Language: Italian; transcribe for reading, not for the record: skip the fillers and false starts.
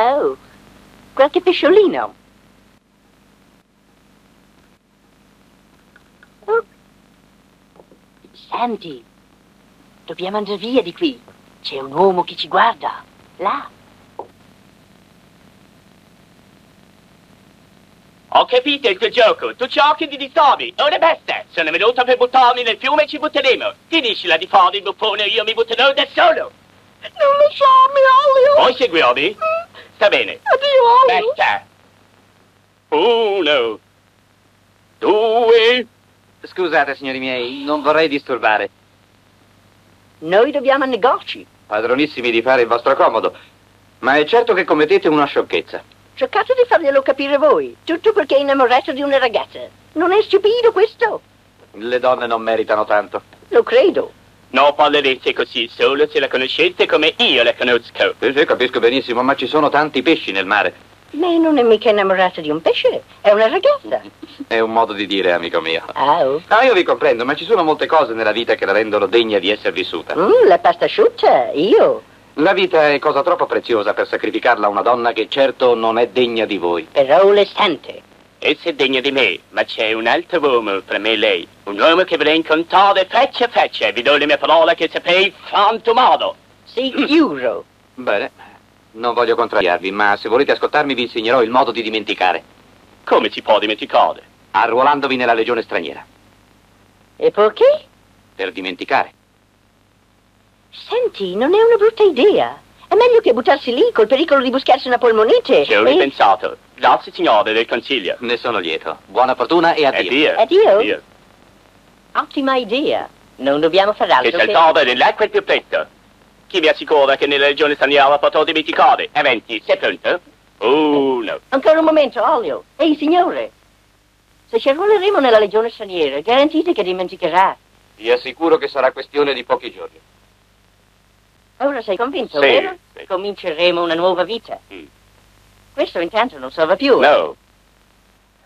Oh, qualche pesciolino? Oh. Senti, dobbiamo andare via di qui. C'è un uomo che ci guarda, là. Ho capito il tuo gioco, tu giochi di disturbi, ora basta, sono venuto per buttarmi nel fiume e ci butteremo. Finiscila di fare il buffone, io mi butterò da solo. Non lasciarmi, Olio. Vuoi seguirmi? Sta bene. Addio, Olio. Basta. 1, 2. Scusate, signori miei, non vorrei disturbare. Noi dobbiamo a negozi. Padronissimi di fare il vostro comodo, ma è certo che commettete una sciocchezza. Cercate di farglielo capire voi. Tutto perché è innamorato di una ragazza. Non è stupido questo? Le donne non meritano tanto. Lo credo. Non parlerete così solo se la conoscete come io la conosco. Sì, capisco benissimo, ma ci sono tanti pesci nel mare. Lei non è mica innamorata di un pesce, è una ragazza. È un modo di dire, amico mio. Oh. Ah, io vi comprendo, ma ci sono molte cose nella vita che la rendono degna di essere vissuta. La pasta asciutta, io. La vita è cosa troppo preziosa per sacrificarla a una donna che certo non è degna di voi. Però le sente. Essa è degna di me, ma c'è un altro uomo fra me e lei. Un uomo che vorrei incontrare faccia a faccia. Vi do le mie parole che sapei frantumato. Sicuro. Bene, non voglio contrariarvi, ma se volete ascoltarmi vi insegnerò il modo di dimenticare. Come si può dimenticare? Arruolandovi nella legione straniera. E perché? Per dimenticare. Senti, non è una brutta idea. È meglio che buttarsi lì col pericolo di buscarsi una polmonite. Ci ho ripensato. Grazie, signore, del consiglio. Ne sono lieto. Buona fortuna e addio. Addio. Ottima idea. Non dobbiamo far altro che saltare nell'acqua il più presto. Chi vi assicura che nella regione straniera potrò dimenticare? Eventi, sei pronto? No. Ancora un momento, Olio. Ehi, signore. Se ci arruoleremo nella legione straniera, garantite che dimenticherà. Vi assicuro che sarà questione di pochi giorni. Ora sei convinto, Sì, vero? sì. Cominceremo una nuova vita. Questo intanto non salva più. No.